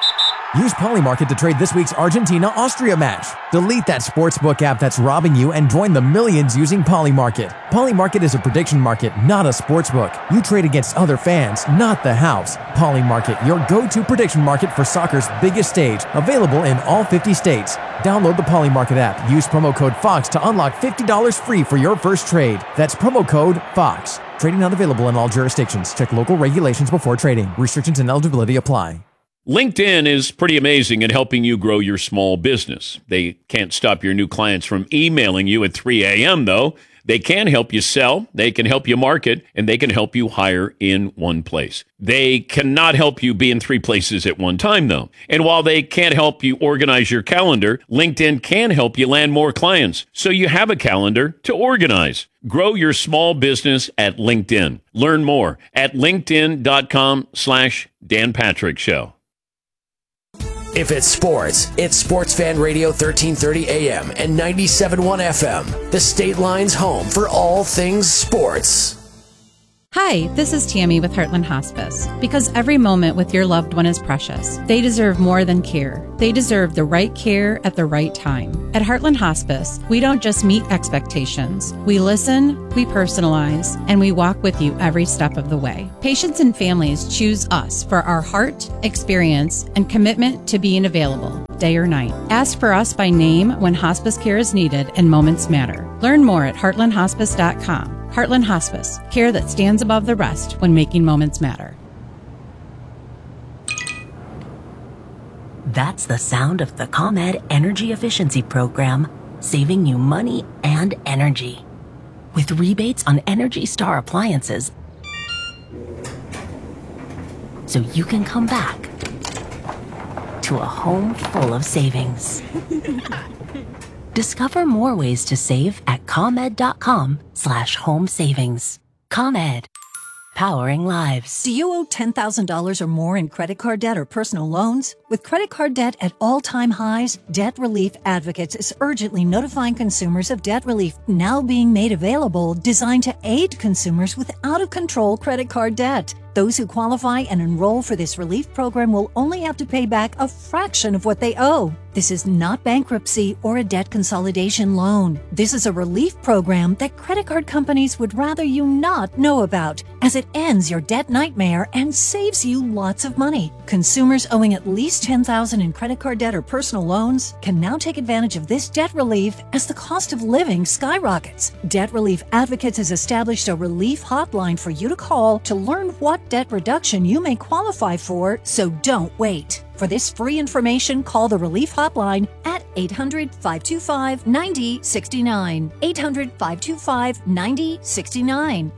Use Polymarket to trade this week's Argentina-Austria match. Delete that sportsbook app that's robbing you and join the millions using Polymarket. Polymarket is a prediction market, not a sportsbook. You trade against other fans, not the house. Polymarket, your go-to prediction market for soccer's biggest stage. Available in all 50 states. Download the Polymarket app. Use promo code FOX to unlock $50 free for your first trade. That's promo code FOX. Trading not available in all jurisdictions. Check local regulations before trading. Restrictions and eligibility apply. LinkedIn is pretty amazing at helping you grow your small business. They can't stop your new clients from emailing you at 3 a.m., though. They can help you sell, they can help you market, and they can help you hire in one place. They cannot help you be in 3 places at one time, though. And while they can't help you organize your calendar, LinkedIn can help you land more clients, so you have a calendar to organize. Grow your small business at LinkedIn. Learn more at linkedin.com/Dan Patrick Show. If it's sports, it's Sports Fan Radio 1330 AM and 97.1 FM, the State Line's home for all things sports. Hi, this is Tammy with Heartland Hospice. Because every moment with your loved one is precious, they deserve more than care. They deserve the right care at the right time. At Heartland Hospice, we don't just meet expectations. We listen, we personalize, and we walk with you every step of the way. Patients and families choose us for our heart, experience, and commitment to being available, day or night. Ask for us by name when hospice care is needed and moments matter. Learn more at heartlandhospice.com. Heartland Hospice, care that stands above the rest when making moments matter. That's the sound of the ComEd Energy Efficiency Program, saving you money and energy. With rebates on Energy Star appliances, so you can come back to a home full of savings. Discover more ways to save at ComEd.com/home savings. ComEd, powering lives. Do you owe $10,000 or more in credit card debt or personal loans? With credit card debt at all-time highs, Debt Relief Advocates is urgently notifying consumers of debt relief now being made available, designed to aid consumers with out-of-control credit card debt. Those who qualify and enroll for this relief program will only have to pay back a fraction of what they owe. This is not bankruptcy or a debt consolidation loan. This is a relief program that credit card companies would rather you not know about, as it ends your debt nightmare and saves you lots of money. Consumers owing at least $10,000 in credit card debt or personal loans can now take advantage of this debt relief as the cost of living skyrockets. Debt Relief Advocates has established a relief hotline for you to call to learn what debt reduction you may qualify for, so don't wait. For this free information, call the Relief Hotline at 800-525-9069. 800-525-9069.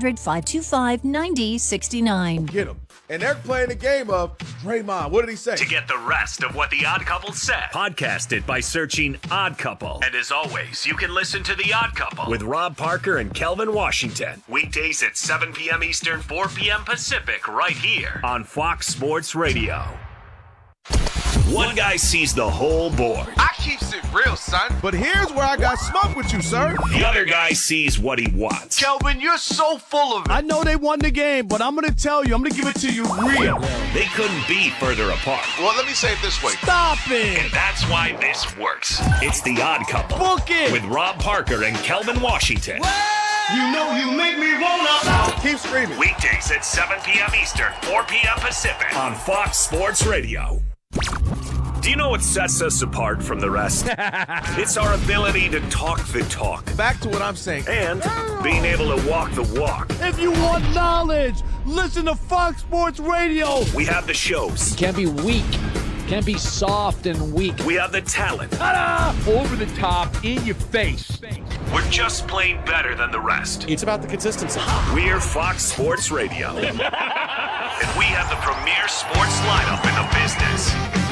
800-525-9069. Get him. And they're playing the game of Draymond. What did he say? To get the rest of what The Odd Couple said, podcast it by searching Odd Couple. And as always, you can listen to The Odd Couple with Rob Parker and Kelvin Washington. Weekdays at 7 p.m. Eastern, 4 p.m. Pacific, right here on Fox Sports Radio. One guy sees the whole board. I keeps it real, son. But here's where I got smoke with you, sir. The other guy sees what he wants. Kelvin, you're so full of it. I know they won the game, but I'm going to tell you, I'm going to give it to you real. They couldn't be further apart. Well, let me say it this way. Stop it. And that's why this works. It's The Odd Couple. Book it. With Rob Parker and Kelvin Washington. You know you make me wanna. Keep screaming. Weekdays at 7 p.m. Eastern, 4 p.m. Pacific on Fox Sports Radio. Do you know what sets us apart from the rest? It's our ability to talk the talk. Back to what I'm saying. And being able to walk the walk. If you want knowledge, listen to Fox Sports Radio. We have the shows. Can't be weak. Can't be soft and weak. We have the talent. Ta-da! Over the top, in your face. We're just plain better than the rest. It's about the consistency. We're Fox Sports Radio. And we have the premier sports lineup in the business.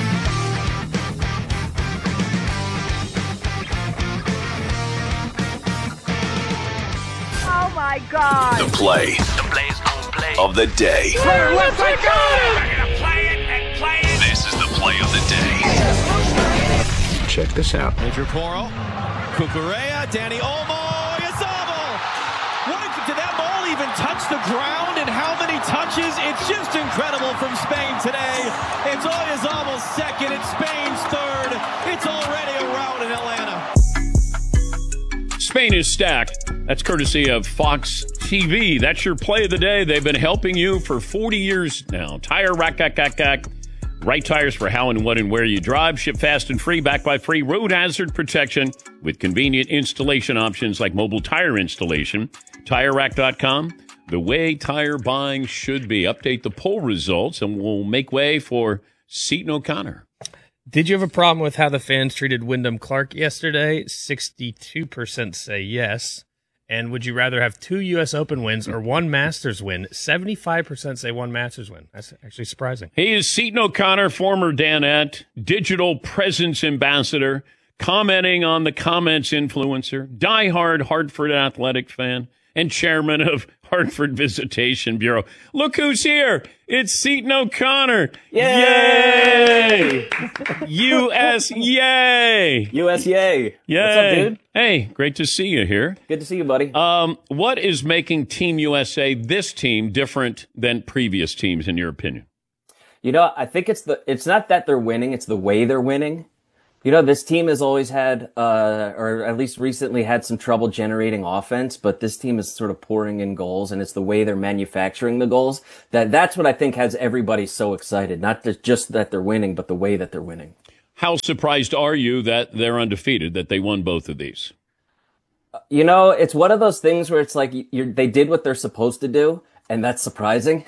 Oh my God. The play. The play's gonna play. Of the day. Player left, I got it! We're gonna play it and play it. This is the play of the day. Check this out. Major Poro, Cucurella, Danny Olmo, Oyarzabal. Did that ball even touch the ground, and how many touches? It's just incredible from Spain today. It's Oyarzabal Brazil's second. It's Spain's third. It's already a rout in Atlanta. Spain is stacked. That's courtesy of Fox TV. That's your play of the day. They've been helping you for 40 years now. Tire Rack. Right tires for how and what and where you drive. Ship fast and free, backed by free road hazard protection with convenient installation options like mobile tire installation. TireRack.com, the way tire buying should be. Update the poll results and we'll make way for Seton O'Connor. Did you have a problem with how the fans treated Wyndham Clark yesterday? 62% say yes. And would you rather have 2 U.S. Open wins or 1 Masters win? 75% say 1 Masters win. That's actually surprising. He is Seton O'Connor, former Danette, digital presence ambassador, commenting on the comments influencer, diehard Hartford Athletic fan, and chairman of Hartford Visitation Bureau. Look who's here. It's Seton O'Connor. Yay! U.S. Yay! U.S. Yay! Yay! What's up, dude? Hey, great to see you here. Good to see you, buddy. What is making Team USA, this team, different than previous teams, in your opinion? You know, I think it's not that they're winning, it's the way they're winning. You know, this team has always had, or at least recently had some trouble generating offense, but this team is sort of pouring in goals, and it's the way they're manufacturing the goals. That's what I think has everybody so excited. Not just that they're winning, but the way that they're winning. How surprised are you that they're undefeated, that they won both of these? You know, it's one of those things where it's like they did what they're supposed to do. And that's surprising.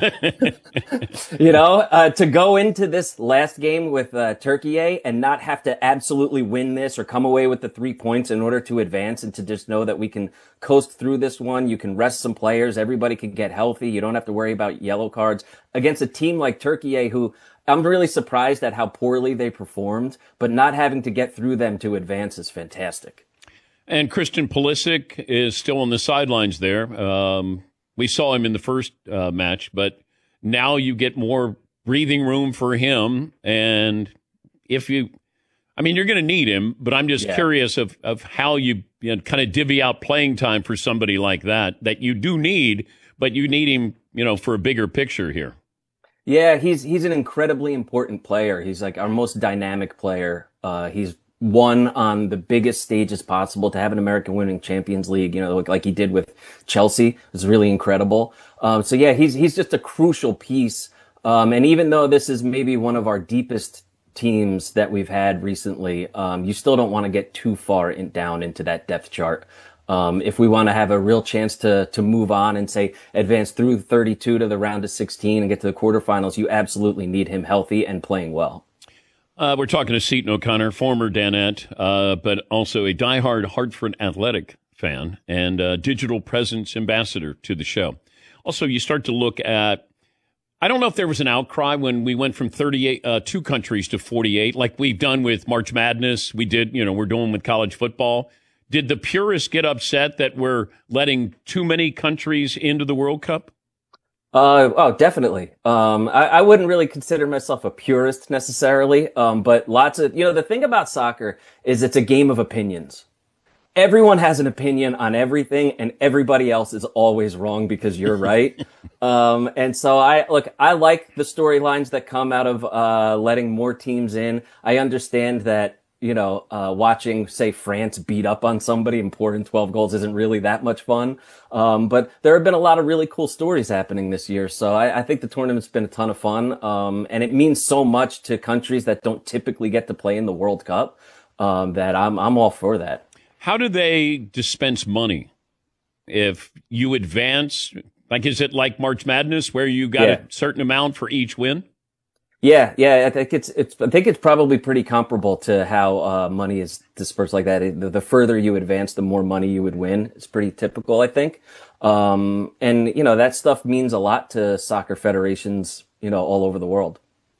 You know, to go into this last game with Turkey and not have to absolutely win this or come away with the 3 points in order to advance, and to just know that we can coast through this one. You can rest some players. Everybody can get healthy. You don't have to worry about yellow cards against a team like Turkey, who I'm really surprised at how poorly they performed, but not having to get through them to advance is fantastic. And Christian Pulisic is still on the sidelines there. We saw him in the first match, but now you get more breathing room for him. And you're going to need him, but I'm just curious of how you kind of divvy out playing time for somebody like that you do need, but you need him, for a bigger picture here. Yeah, he's an incredibly important player. He's like our most dynamic player. He's won on the biggest stages possible. To have an American winning Champions League, like he did with Chelsea, was really incredible. So yeah, he's just a crucial piece. And even though this is maybe one of our deepest teams that we've had recently, you still don't want to get too far down into that depth chart. If we want to have a real chance to move on and say advance through 32 to the round of 16 and get to the quarterfinals, you absolutely need him healthy and playing well. We're talking to Seton O'Connor, former Danette, but also a diehard Hartford Athletic fan and digital presence ambassador to the show. Also, you start to look at, I don't know if there was an outcry when we went from 2 countries to 48, like we've done with March Madness. We did, we're doing with college football. Did the purists get upset that we're letting too many countries into the World Cup? Oh, definitely. I wouldn't really consider myself a purist necessarily. But lots of, the thing about soccer is it's a game of opinions. Everyone has an opinion on everything, and everybody else is always wrong because you're right. And so I like the storylines that come out of, letting more teams in. I understand that, watching, say, France beat up on somebody and pour in 12 goals isn't really that much fun. But there have been a lot of really cool stories happening this year. So I think the tournament's been a ton of fun. And it means so much to countries that don't typically get to play in the World Cup, that I'm all for that. How do they dispense money? If you advance, is it like March Madness where you got a certain amount for each win? Yeah. I think it's probably pretty comparable to how money is dispersed like that. The further you advance, the more money you would win. It's pretty typical, I think. And that stuff means a lot to soccer federations, all over the world.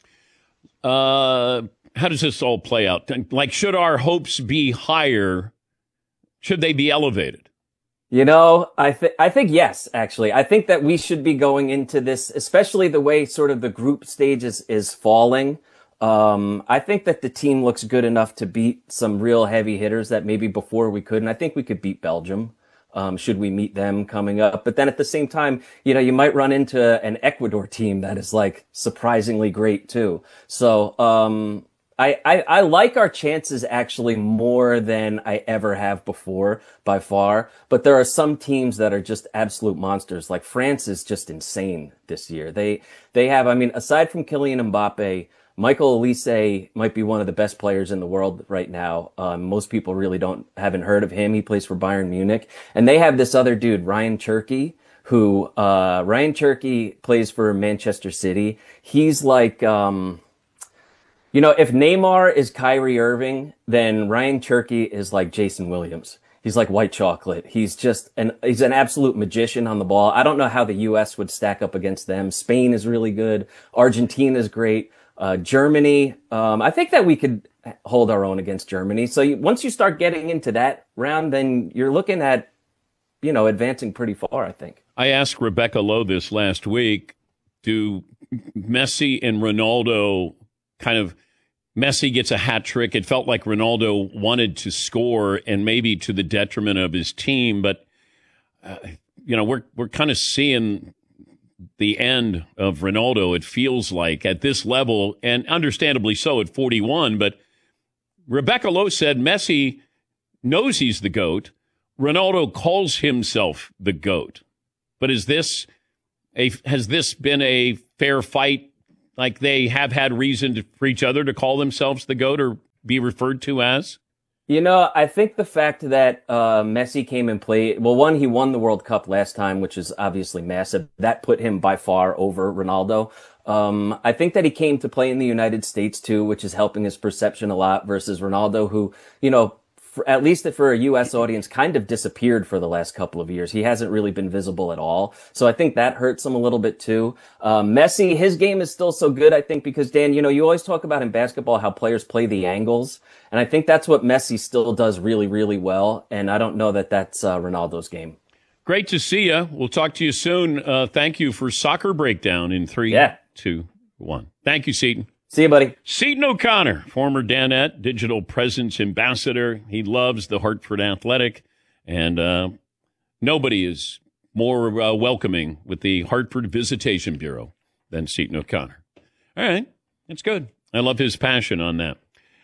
How does this all play out? Like, should our hopes be higher? Should they be elevated? I think yes, actually. I think that we should be going into this, especially the way sort of the group stage is falling. I think that the team looks good enough to beat some real heavy hitters that maybe before we couldn't. I think we could beat Belgium. should we meet them coming up. But then at the same time, you might run into an Ecuador team that is like surprisingly great too. So, I like our chances actually more than I ever have before by far, but there are some teams that are just absolute monsters. Like France is just insane this year. They have, aside from Kylian Mbappe, Michael Olise might be one of the best players in the world right now. Most people really haven't heard of him. He plays for Bayern Munich, and they have this other dude, Ryan Cherki, who, Ryan Cherki plays for Manchester City. He's like, if Neymar is Kyrie Irving, then Ryan Cherki is like Jason Williams. He's like white chocolate. He's he's an absolute magician on the ball. I don't know how the U.S. would stack up against them. Spain is really good. Argentina is great. Germany, I think that we could hold our own against Germany. So once you start getting into that round, then you're looking at, advancing pretty far, I think. I asked Rebecca Lowe this last week, do Messi and Ronaldo Messi gets a hat trick. It felt like Ronaldo wanted to score and maybe to the detriment of his team. But, we're kind of seeing the end of Ronaldo, it feels like, at this level, and understandably so at 41. But Rebecca Lowe said Messi knows he's the GOAT. Ronaldo calls himself the GOAT. But has this been a fair fight? Like they have had reason for each other to call themselves the GOAT or be referred to as? I think the fact that Messi came and played, well, one, he won the World Cup last time, which is obviously massive. That put him by far over Ronaldo. I think that he came to play in the United States too, which is helping his perception a lot versus Ronaldo, who, at least for a U.S. audience, kind of disappeared for the last couple of years. He hasn't really been visible at all. So I think that hurts him a little bit too. Messi, his game is still so good, I think, because Dan, you always talk about in basketball how players play the angles. And I think that's what Messi still does really, really well. And I don't know that that's Ronaldo's game. Great to see you. We'll talk to you soon. Thank you for Soccer Breakdown in 3, 2, 1. Thank you, Seton. See you, buddy. Seton O'Connor, former Danette Digital Presence Ambassador. He loves the Hartford Athletic, and nobody is more welcoming with the Hartford Visitation Bureau than Seton O'Connor. All right, that's good. I love his passion on that.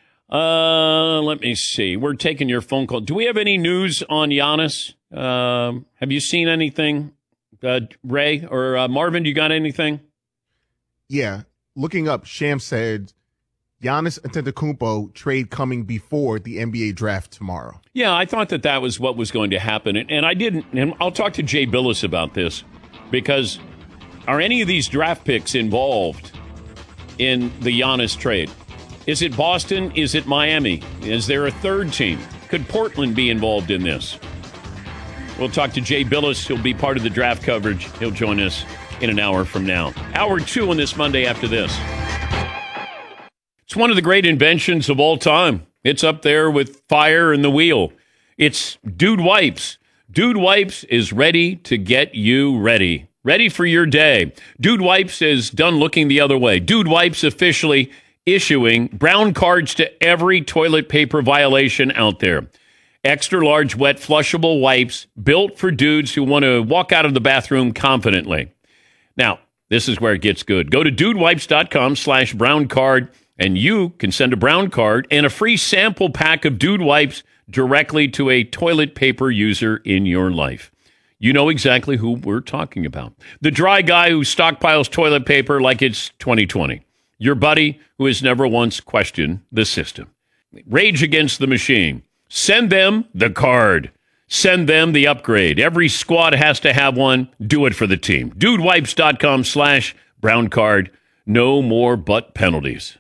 Let me see. We're taking your phone call. Do we have any news on Giannis? Have you seen anything, Ray or Marvin? You got anything? Yeah. Looking up, Sham said Giannis Antetokounmpo trade coming before the NBA draft tomorrow. Yeah, I thought that was what was going to happen. And I didn't. And I'll talk to Jay Billis about this, because are any of these draft picks involved in the Giannis trade? Is it Boston? Is it Miami? Is there a third team? Could Portland be involved in this? We'll talk to Jay Billis. He'll be part of the draft coverage. He'll join us in an hour from now. Hour 2 on this Monday after this. It's one of the great inventions of all time. It's up there with fire and the wheel. It's Dude Wipes. Dude Wipes is ready to get you ready. Ready for your day. Dude Wipes is done looking the other way. Dude Wipes officially issuing brown cards to every toilet paper violation out there. Extra large wet flushable wipes built for dudes who want to walk out of the bathroom confidently. Now, this is where it gets good. Go to dudewipes.com/brown card, and you can send a brown card and a free sample pack of Dude Wipes directly to a toilet paper user in your life. You know exactly who we're talking about. The dry guy who stockpiles toilet paper like it's 2020. Your buddy who has never once questioned the system. Rage against the machine. Send them the card. Send them the upgrade. Every squad has to have one. Do it for the team. Dudewipes.com/brown card. No more butt penalties.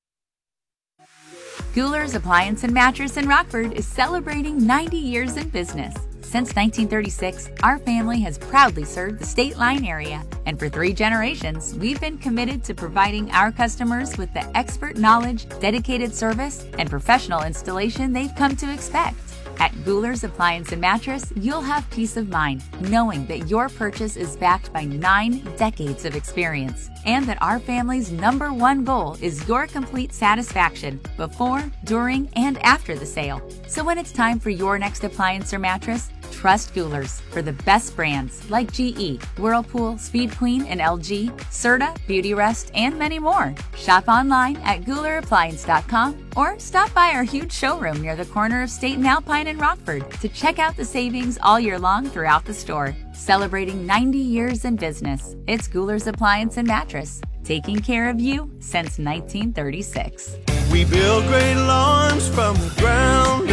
Goular's Appliance and Mattress in Rockford is celebrating 90 years in business. Since 1936, our family has proudly served the State Line area. And for 3 generations, we've been committed to providing our customers with the expert knowledge, dedicated service, and professional installation they've come to expect. At Goular's Appliance and Mattress, you'll have peace of mind knowing that your purchase is backed by 9 decades of experience, and that our family's #1 goal is your complete satisfaction before, during, and after the sale. So when it's time for your next appliance or mattress, trust Goulers for the best brands like GE, Whirlpool, Speed Queen, and LG, Serta, Beautyrest, and many more. Shop online at GoularAppliance.com or stop by our huge showroom near the corner of State and Alpine in Rockford to check out the savings all year long throughout the store. Celebrating 90 years in business, it's Goulers Appliance and Mattress, taking care of you since 1936. We build great lawns from the ground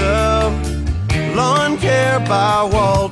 up. Lawn Care by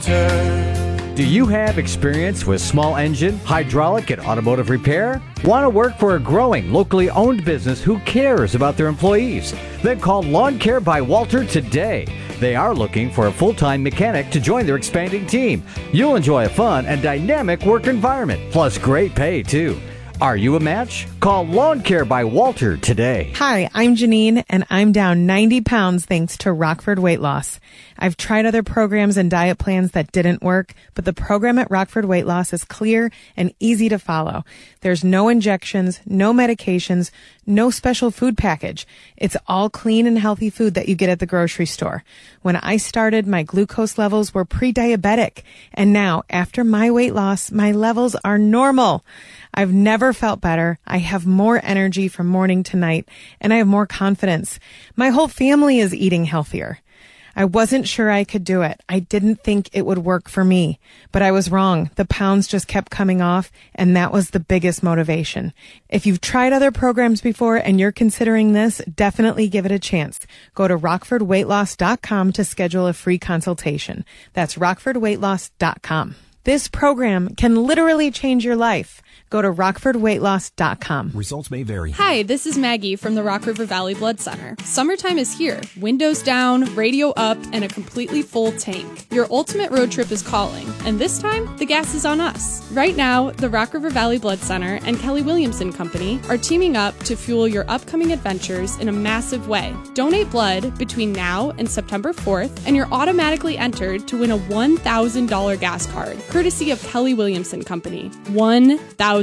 Walter. Do you have experience with small engine, hydraulic, and automotive repair? Want to work for a growing, locally owned business who cares about their employees? Then call Lawn Care by Walter today. They are looking for a full-time mechanic to join their expanding team. You'll enjoy a fun and dynamic work environment, plus great pay, too. Are you a match? Call Lawn Care by Walter today. Hi, I'm Janine, and I'm down 90 pounds thanks to Rockford Weight Loss. I've tried other programs and diet plans that didn't work, but the program at Rockford Weight Loss is clear and easy to follow. There's no injections, no medications, no special food package. It's all clean and healthy food that you get at the grocery store. When I started, my glucose levels were pre-diabetic, and now, after my weight loss, my levels are normal. I've never felt better. I have more energy from morning to night, and I have more confidence. My whole family is eating healthier. I wasn't sure I could do it. I didn't think it would work for me, but I was wrong. The pounds just kept coming off, and that was the biggest motivation. If you've tried other programs before and you're considering this, definitely give it a chance. Go to rockfordweightloss.com to schedule a free consultation. That's rockfordweightloss.com. This program can literally change your life. Go to rockfordweightloss.com. Results may vary. Hi, this is Maggie from the Rock River Valley Blood Center. Summertime is here. Windows down, radio up, and a completely full tank. Your ultimate road trip is calling, and this time, the gas is on us. Right now, the Rock River Valley Blood Center and Kelly Williamson Company are teaming up to fuel your upcoming adventures in a massive way. Donate blood between now and September 4th, and you're automatically entered to win a $1,000 gas card, courtesy of Kelly Williamson Company. $1,000.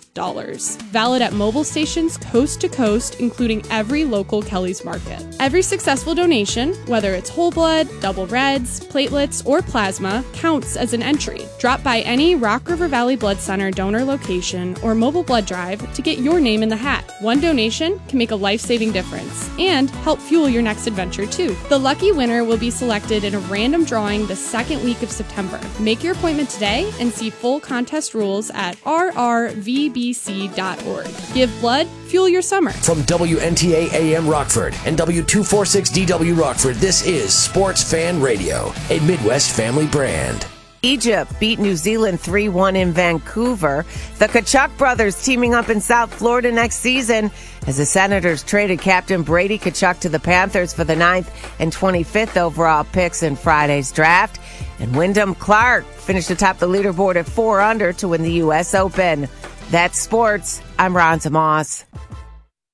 Valid at mobile stations coast to coast, including every local Kelly's Market. Every successful donation, whether it's whole blood, double reds, platelets, or plasma, counts as an entry. Drop by any Rock River Valley Blood Center donor location or mobile blood drive to get your name in the hat. One donation can make a life-saving difference and help fuel your next adventure too. The lucky winner will be selected in a random drawing the second week of September. Make your appointment today and see full contest rules at rrvbc.org. Give blood, fuel your summer. From WNTA AM Rockford and W246DW Rockford, this is Sports Fan Radio, a Midwest family brand. Egypt beat New Zealand 3-1 in Vancouver. The Tkachuk brothers teaming up in South Florida next season as the Senators traded captain Brady Tkachuk to the Panthers for the 9th and 25th overall picks in Friday's draft. And Wyndham Clark finished atop the leaderboard at 4 under to win the U.S. Open. That's sports. I'm Ron Tomas.